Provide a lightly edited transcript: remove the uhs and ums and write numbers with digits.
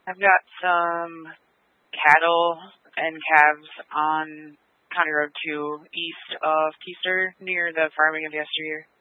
I've got some cattle and calves on County Road 2 east of Keister near the farming of yesteryear.